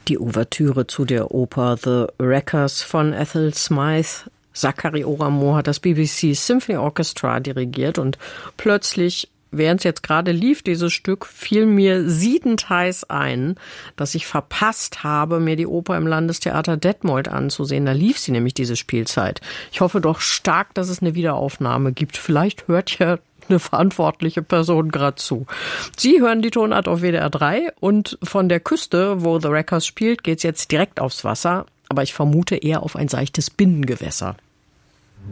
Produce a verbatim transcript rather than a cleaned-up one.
Die Ouvertüre zu der Oper The Wreckers von Ethel Smythe. Zachary Oramor hat das B B C Symphony Orchestra dirigiert und plötzlich, während es jetzt gerade lief, dieses Stück, fiel mir siedend heiß ein, dass ich verpasst habe, mir die Oper im Landestheater Detmold anzusehen. Da lief sie nämlich, diese Spielzeit. Ich hoffe doch stark, dass es eine Wiederaufnahme gibt. Vielleicht hört ja eine verantwortliche Person gerade zu. Sie hören die Tonart auf W D R drei und von der Küste, wo The Wreckers spielt, geht's jetzt direkt aufs Wasser, aber ich vermute eher auf ein seichtes Binnengewässer.